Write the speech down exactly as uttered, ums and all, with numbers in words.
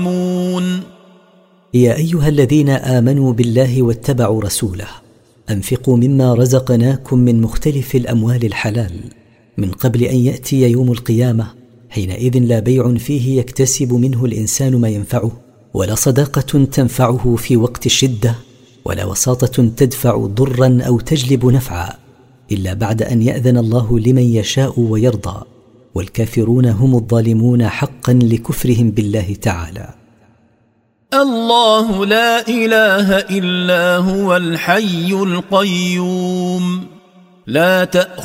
يا أيها الذين آمنوا بالله واتبعوا رسوله أنفقوا مما رزقناكم من مختلف الأموال الحلال من قبل أن يأتي يوم القيامة حينئذ لا بيع فيه يكتسب منه الإنسان ما ينفعه، ولا صداقة تنفعه في وقت الشدة، ولا وساطة تدفع ضرا أو تجلب نفعا، إلا بعد أن يأذن الله لمن يشاء ويرضى، والكافرون هم الظالمون حقا لكفرهم بالله تعالى. الله لا إله إلا هو الحي القيوم لا تأخذ